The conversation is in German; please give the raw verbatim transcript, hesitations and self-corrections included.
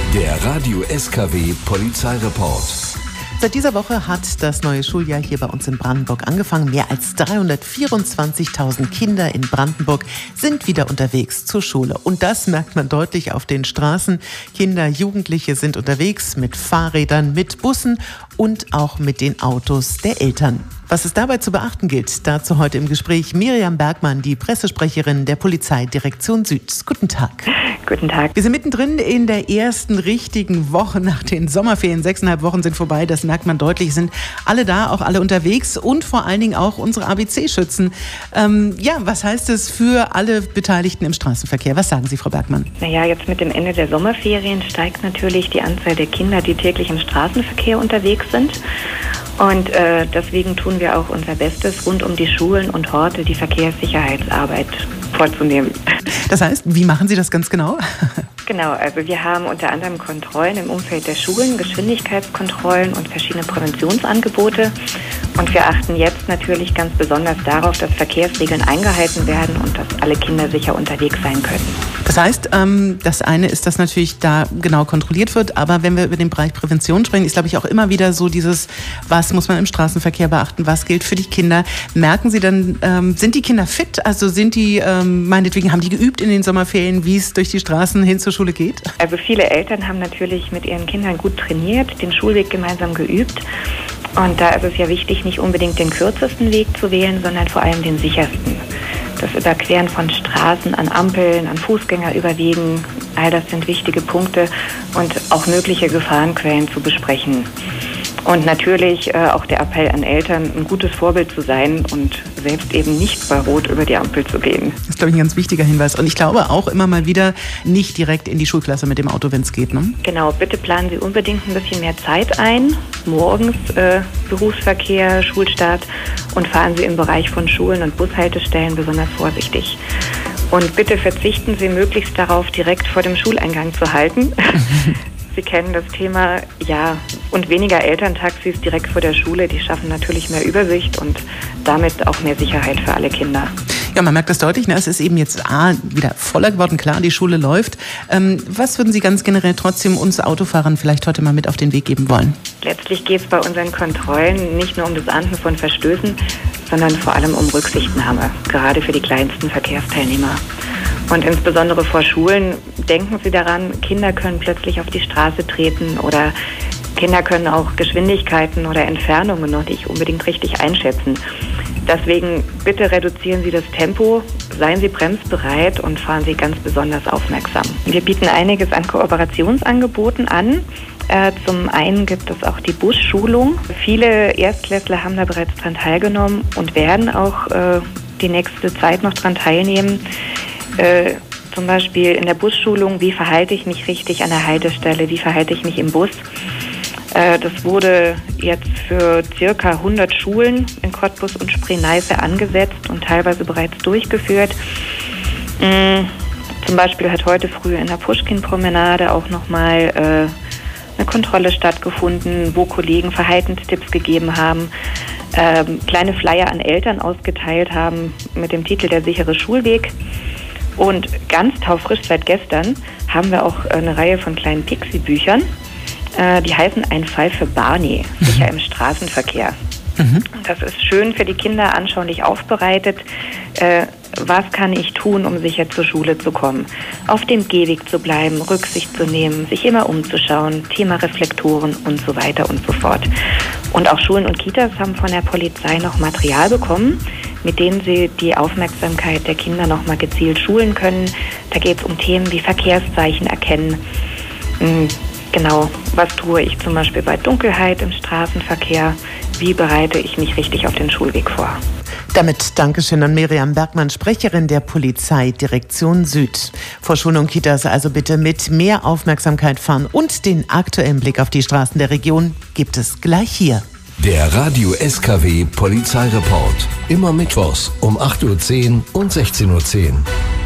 Der Radio S K W Polizeireport. Seit dieser Woche hat das neue Schuljahr hier bei uns in Brandenburg angefangen. Mehr als dreihundertvierundzwanzigtausend Kinder in Brandenburg sind wieder unterwegs zur Schule. Und das merkt man deutlich auf den Straßen. Kinder, Jugendliche sind unterwegs mit Fahrrädern, mit Bussen und auch mit den Autos der Eltern. Was es dabei zu beachten gilt, dazu heute im Gespräch Miriam Bergmann, die Pressesprecherin der Polizeidirektion Süd. Guten Tag. Guten Tag. Wir sind mittendrin in der ersten richtigen Woche nach den Sommerferien. Sechseinhalb Wochen sind vorbei, das merkt man deutlich. Sind alle da, auch alle unterwegs und vor allen Dingen auch unsere A B C-Schützen. Ähm, ja, was heißt es für alle Beteiligten im Straßenverkehr? Was sagen Sie, Frau Bergmann? Naja, jetzt mit dem Ende der Sommerferien steigt natürlich die Anzahl der Kinder, die täglich im Straßenverkehr unterwegs sind. Und äh, deswegen tun wir auch unser Bestes, rund um die Schulen und Orte die Verkehrssicherheitsarbeit vorzunehmen. Das heißt, wie machen Sie das ganz genau? Genau, also wir haben unter anderem Kontrollen im Umfeld der Schulen, Geschwindigkeitskontrollen und verschiedene Präventionsangebote. Und wir achten jetzt natürlich ganz besonders darauf, dass Verkehrsregeln eingehalten werden und dass alle Kinder sicher unterwegs sein können. Das heißt, ähm, das eine ist, dass natürlich da genau kontrolliert wird, aber wenn wir über den Bereich Prävention sprechen, ist, glaube ich, auch immer wieder so dieses, was muss man im Straßenverkehr beachten, was gilt für die Kinder. Merken Sie dann, ähm, sind die Kinder fit? Also sind die, ähm, meinetwegen, haben die geübt in den Sommerferien, wie es durch die Straßen hin zur Schule geht? Also viele Eltern haben natürlich mit ihren Kindern gut trainiert, den Schulweg gemeinsam geübt. Und da ist es ja wichtig, nicht unbedingt den kürzesten Weg zu wählen, sondern vor allem den sichersten. Das Überqueren von Straßen an Ampeln, an Fußgängerüberwegen, all das sind wichtige Punkte und auch mögliche Gefahrenquellen zu besprechen. Und natürlich äh, auch der Appell an Eltern, ein gutes Vorbild zu sein und selbst eben nicht bei Rot über die Ampel zu gehen. Das ist, glaube ich, ein ganz wichtiger Hinweis. Und ich glaube auch immer mal wieder nicht direkt in die Schulklasse mit dem Auto, wenn es geht, ne? Genau, bitte planen Sie unbedingt ein bisschen mehr Zeit ein. Morgens äh, Berufsverkehr, Schulstart und fahren Sie im Bereich von Schulen und Bushaltestellen besonders vorsichtig. Und bitte verzichten Sie möglichst darauf, direkt vor dem Schuleingang zu halten. Sie kennen das Thema, ja, und weniger Elterntaxis direkt vor der Schule, die schaffen natürlich mehr Übersicht und damit auch mehr Sicherheit für alle Kinder. Ja, man merkt das deutlich, ne? Es ist eben jetzt A, wieder voller geworden, klar, die Schule läuft. Ähm, was würden Sie ganz generell trotzdem uns Autofahrern vielleicht heute mal mit auf den Weg geben wollen? Letztlich geht es bei unseren Kontrollen nicht nur um das Ahnden von Verstößen, sondern vor allem um Rücksichtnahme, gerade für die kleinsten Verkehrsteilnehmer. Und insbesondere vor Schulen denken Sie daran, Kinder können plötzlich auf die Straße treten oder Kinder können auch Geschwindigkeiten oder Entfernungen noch nicht unbedingt richtig einschätzen. Deswegen bitte reduzieren Sie das Tempo, seien Sie bremsbereit und fahren Sie ganz besonders aufmerksam. Wir bieten einiges an Kooperationsangeboten an. Äh, zum einen gibt es auch die Busschulung. Viele Erstklässler haben da bereits dran teilgenommen und werden auch äh, die nächste Zeit noch dran teilnehmen. Äh, zum Beispiel in der Busschulung, wie verhalte ich mich richtig an der Haltestelle, wie verhalte ich mich im Bus. Äh, das wurde jetzt für circa hundert Schulen in Cottbus und Spree-Neiße angesetzt und teilweise bereits durchgeführt. Ähm, zum Beispiel hat heute früh in der Puschkin-Promenade auch nochmal äh, eine Kontrolle stattgefunden, wo Kollegen Verhaltenstipps gegeben haben, ähm, kleine Flyer an Eltern ausgeteilt haben mit dem Titel Der sichere Schulweg. Und ganz taufrisch seit gestern haben wir auch eine Reihe von kleinen Pixie-Büchern. Äh, die heißen Ein Fall für Barney, sicher im Straßenverkehr. Mhm. Das ist schön für die Kinder anschaulich aufbereitet. Äh, was kann ich tun, um sicher zur Schule zu kommen? Auf dem Gehweg zu bleiben, Rücksicht zu nehmen, sich immer umzuschauen, Thema Reflektoren und so weiter und so fort. Und auch Schulen und Kitas haben von der Polizei noch Material bekommen, mit denen sie die Aufmerksamkeit der Kinder noch mal gezielt schulen können. Da geht es um Themen wie Verkehrszeichen erkennen. Genau, was tue ich zum Beispiel bei Dunkelheit im Straßenverkehr? Wie bereite ich mich richtig auf den Schulweg vor? Damit Dankeschön an Miriam Bergmann, Sprecherin der Polizeidirektion Süd. Vor Schulen und Kitas also bitte mit mehr Aufmerksamkeit fahren und den aktuellen Blick auf die Straßen der Region gibt es gleich hier. Der Radio S K W Polizeireport. Immer mittwochs um acht Uhr zehn und sechzehn Uhr zehn.